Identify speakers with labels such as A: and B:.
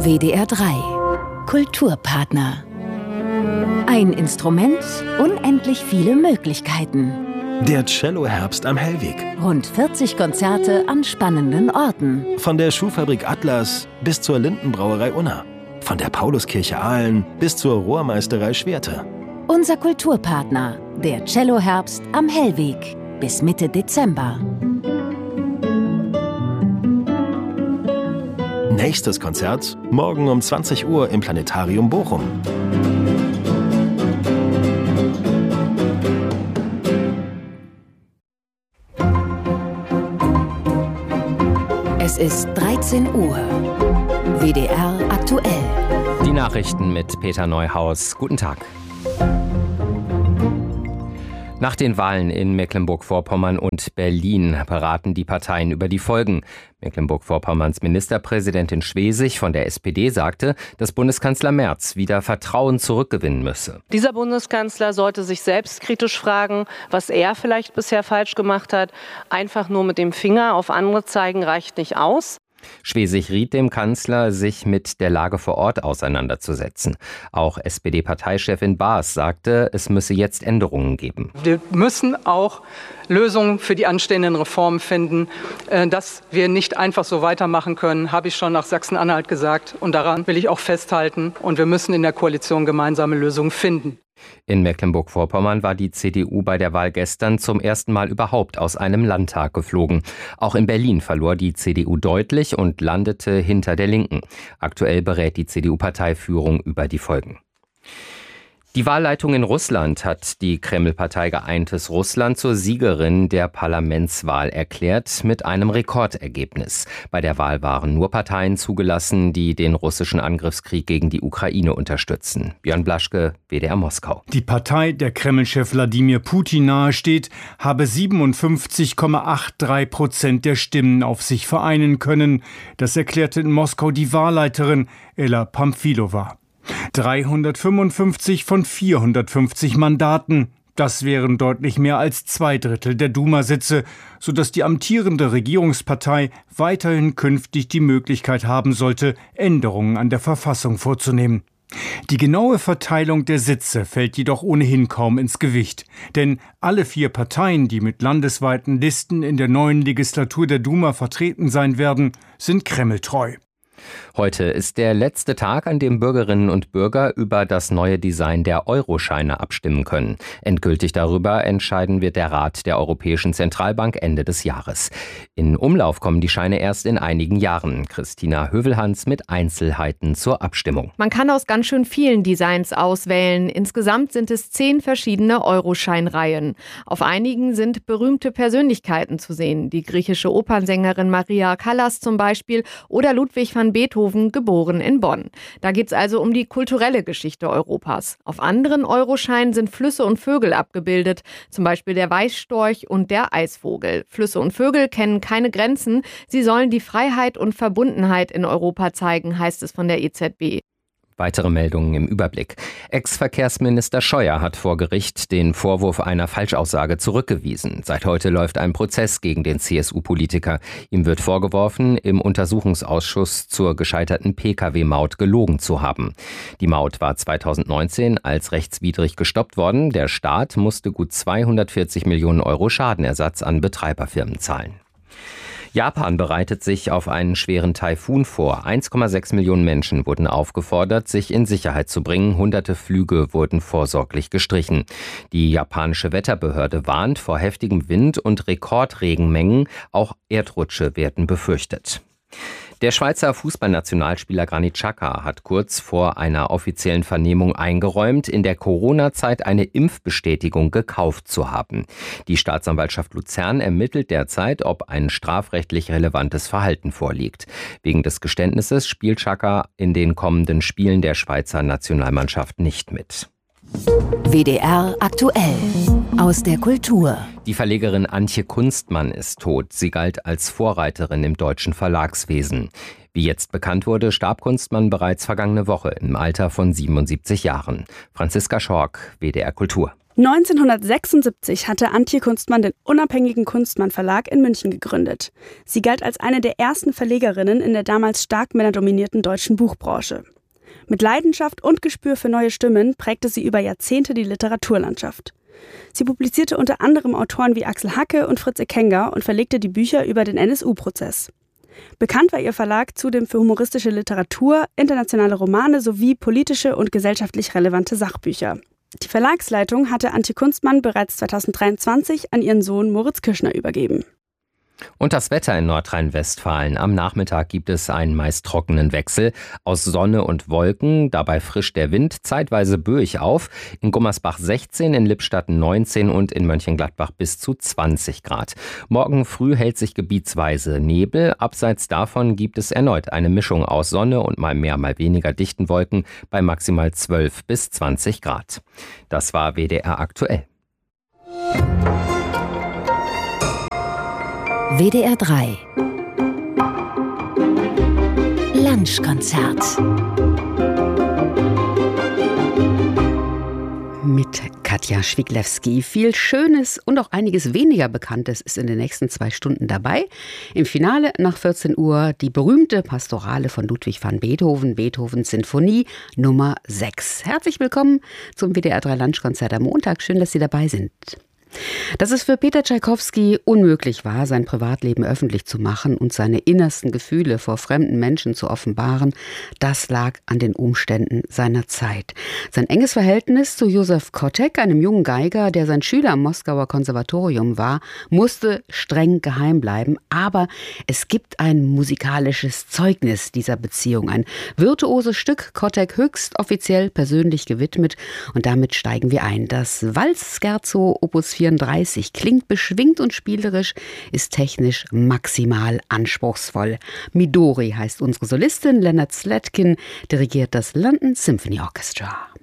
A: WDR 3 Kulturpartner. Ein Instrument, unendlich viele Möglichkeiten.
B: Der Cello-Herbst am Hellweg.
A: Rund 40 Konzerte an spannenden Orten.
B: Von der Schuhfabrik Atlas bis zur Lindenbrauerei Unna. Von der Pauluskirche Aalen bis zur Rohrmeisterei Schwerte.
A: Unser Kulturpartner, der Cello-Herbst am Hellweg. Bis Mitte Dezember.
B: Nächstes Konzert morgen um 20 Uhr im Planetarium Bochum.
A: Es ist 13 Uhr. WDR aktuell.
C: Die Nachrichten mit Peter Neuhaus. Guten Tag. Nach den Wahlen in Mecklenburg-Vorpommern und Berlin beraten die Parteien über die Folgen. Mecklenburg-Vorpommerns Ministerpräsidentin Schwesig von der SPD sagte, dass Bundeskanzler Merz wieder Vertrauen zurückgewinnen müsse.
D: Dieser Bundeskanzler sollte sich selbstkritisch fragen, was er vielleicht bisher falsch gemacht hat. Einfach nur mit dem Finger auf andere zeigen reicht nicht aus.
C: Schwesig riet dem Kanzler, sich mit der Lage vor Ort auseinanderzusetzen. Auch SPD-Parteichefin Baas sagte, es müsse jetzt Änderungen geben.
E: Wir müssen auch Lösungen für die anstehenden Reformen finden. Dass wir nicht einfach so weitermachen können, habe ich schon nach Sachsen-Anhalt gesagt. Und daran will ich auch festhalten. Und wir müssen in der Koalition gemeinsame Lösungen finden.
C: In Mecklenburg-Vorpommern war die CDU bei der Wahl gestern zum ersten Mal überhaupt aus einem Landtag geflogen. Auch in Berlin verlor die CDU deutlich und landete hinter der Linken. Aktuell berät die CDU-Parteiführung über die Folgen. Die Wahlleitung in Russland hat die Kreml-Partei Geeintes Russland zur Siegerin der Parlamentswahl erklärt mit einem Rekordergebnis. Bei der Wahl waren nur Parteien zugelassen, die den russischen Angriffskrieg gegen die Ukraine unterstützen. Björn Blaschke, WDR Moskau.
F: Die Partei, der Kreml-Chef Wladimir Putin nahesteht, habe 57,83% der Stimmen auf sich vereinen können. Das erklärte in Moskau die Wahlleiterin Ella Pamfilova. 355 von 450 Mandaten. Das wären deutlich mehr als 2/3 der Duma-Sitze, sodass die amtierende Regierungspartei weiterhin künftig die Möglichkeit haben sollte, Änderungen an der Verfassung vorzunehmen. Die genaue Verteilung der Sitze fällt jedoch ohnehin kaum ins Gewicht. Denn alle 4 Parteien, die mit landesweiten Listen in der neuen Legislatur der Duma vertreten sein werden, sind kremltreu.
C: Heute ist der letzte Tag, an dem Bürgerinnen und Bürger über das neue Design der Euroscheine abstimmen können. Endgültig darüber entscheiden wird der Rat der Europäischen Zentralbank Ende des Jahres. In Umlauf kommen die Scheine erst in einigen Jahren. Christina Hövelhans mit Einzelheiten zur Abstimmung.
G: Man kann aus ganz schön vielen Designs auswählen. Insgesamt sind es 10 verschiedene Euroscheinreihen. Auf einigen sind berühmte Persönlichkeiten zu sehen. Die griechische Opernsängerin Maria Callas zum Beispiel oder Ludwig van Beethoven, geboren in Bonn. Da geht es also um die kulturelle Geschichte Europas. Auf anderen Euroscheinen sind Flüsse und Vögel abgebildet, zum Beispiel der Weißstorch und der Eisvogel. Flüsse und Vögel kennen keine Grenzen. Sie sollen die Freiheit und Verbundenheit in Europa zeigen, heißt es von der EZB.
C: Weitere Meldungen im Überblick. Ex-Verkehrsminister Scheuer hat vor Gericht den Vorwurf einer Falschaussage zurückgewiesen. Seit heute läuft ein Prozess gegen den CSU-Politiker. Ihm wird vorgeworfen, im Untersuchungsausschuss zur gescheiterten Pkw-Maut gelogen zu haben. Die Maut war 2019 als rechtswidrig gestoppt worden. Der Staat musste gut 240 Millionen Euro Schadenersatz an Betreiberfirmen zahlen. Japan bereitet sich auf einen schweren Taifun vor. 1,6 Millionen Menschen wurden aufgefordert, sich in Sicherheit zu bringen. Hunderte Flüge wurden vorsorglich gestrichen. Die japanische Wetterbehörde warnt vor heftigem Wind und Rekordregenmengen. Auch Erdrutsche werden befürchtet. Der Schweizer Fußballnationalspieler Granit Xhaka hat kurz vor einer offiziellen Vernehmung eingeräumt, in der Corona-Zeit eine Impfbestätigung gekauft zu haben. Die Staatsanwaltschaft Luzern ermittelt derzeit, ob ein strafrechtlich relevantes Verhalten vorliegt. Wegen des Geständnisses spielt Xhaka in den kommenden Spielen der Schweizer Nationalmannschaft nicht mit.
A: WDR aktuell. Aus der Kultur.
C: Die Verlegerin Antje Kunstmann ist tot. Sie galt als Vorreiterin im deutschen Verlagswesen. Wie jetzt bekannt wurde, starb Kunstmann bereits vergangene Woche im Alter von 77 Jahren. Franziska Schork, WDR Kultur.
H: 1976 hatte Antje Kunstmann den unabhängigen Kunstmann Verlag in München gegründet. Sie galt als eine der ersten Verlegerinnen in der damals stark männerdominierten deutschen Buchbranche. Mit Leidenschaft und Gespür für neue Stimmen prägte sie über Jahrzehnte die Literaturlandschaft. Sie publizierte unter anderem Autoren wie Axel Hacke und Fritz Ekenger und verlegte die Bücher über den NSU-Prozess. Bekannt war ihr Verlag zudem für humoristische Literatur, internationale Romane sowie politische und gesellschaftlich relevante Sachbücher. Die Verlagsleitung hatte Antje Kunstmann bereits 2023 an ihren Sohn Moritz Kirschner übergeben.
C: Und das Wetter in Nordrhein-Westfalen. Am Nachmittag gibt es einen meist trockenen Wechsel aus Sonne und Wolken. Dabei frischt der Wind zeitweise böig auf. In Gummersbach 16, in Lippstadt 19 und in Mönchengladbach bis zu 20 Grad. Morgen früh hält sich gebietsweise Nebel. Abseits davon gibt es erneut eine Mischung aus Sonne und mal mehr, mal weniger dichten Wolken bei maximal 12 bis 20 Grad. Das war WDR aktuell.
A: WDR 3 Lunchkonzert
I: mit Katja Schwiglewski. Viel Schönes und auch einiges weniger Bekanntes ist in den nächsten 2 Stunden dabei. Im Finale nach 14 Uhr die berühmte Pastorale von Ludwig van Beethoven, Beethovens Sinfonie Nummer 6. Herzlich willkommen zum WDR 3 Lunchkonzert am Montag. Schön, dass Sie dabei sind. Dass es für Peter Tschaikowski unmöglich war, sein Privatleben öffentlich zu machen und seine innersten Gefühle vor fremden Menschen zu offenbaren, das lag an den Umständen seiner Zeit. Sein enges Verhältnis zu Josef Kotek, einem jungen Geiger, der sein Schüler am Moskauer Konservatorium war, musste streng geheim bleiben. Aber es gibt ein musikalisches Zeugnis dieser Beziehung, ein virtuoses Stück, Kotek höchst offiziell persönlich gewidmet. Und damit steigen wir ein. Das Walz-Scherzo Opus 34 klingt beschwingt und spielerisch, ist technisch maximal anspruchsvoll. Midori heißt unsere Solistin, Leonard Slatkin dirigiert das London Symphony Orchestra.